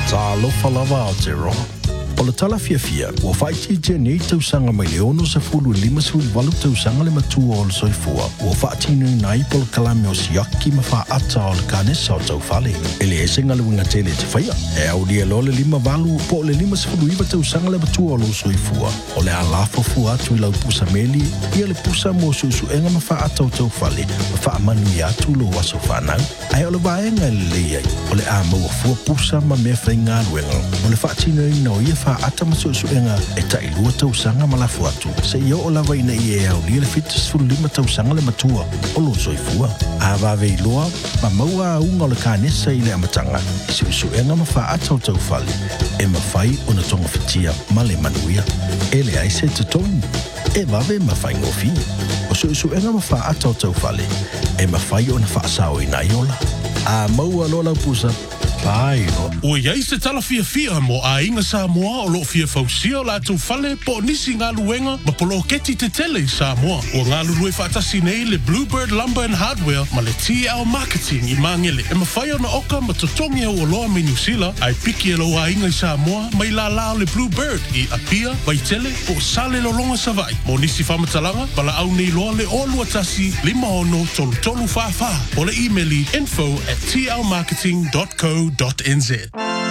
Sa alofa lava o te roa. O le tala fia ua whaiti nei tausanga mai le ono sa fulu 5 tausanga le matua o le soifua. Ua whaatinu nai pol kalame o siaki ma wha ata o le kanesa o tau fale. Ele esenga le winga tele te whaia. E au lia lo le 5 po le 5 tausanga le matua o le soifua. O le alafo fua atu i lau pusa meli, ia le pusa mo susu enga ma wha ata o tau fale, ma wha manu i atu lo waso whanau. Ai o le vaenga le leiai, o le a maua fua pusa ma mea whainga luenga. O le whaatinu no ia ata masusuenga e tai lua tausanga malafu atu. Se ia o lava ina i e au lia le fitas 5 tausanga le matua o lo soifua. A vave iloa, ma maua unga o le kanesa i le amatanga. I susuenga ma wha ata o tau fale. E ma whai o na tonga fitia ma le manuia. E le aise te tonu. E vave ma whai ngofi. O susuenga ma wha ata o tau fale. E ma whai o na wha sao i na iola. A maua lola pusa. Pai, o iai se tala fia mo a inga sa moa o lo fia fausia o la tau fale po nisi ngā luenga ma polo keti te tele sa moa. O ngā lulue whaatasi nei le Bluebird Lumber and Hardware ma le TL Marketing i mangele. E mawhai na oka ma totongi o loa me New Zealand ai piki e lo a inga i sa moa mai la lao le Bluebird i apia, vaitele o sale lo longa sa vai. Mo nisi whamatalanga pala au nei loa le olua tasi 5 whaafaa o le emaili info@tlmarketing.co.nz.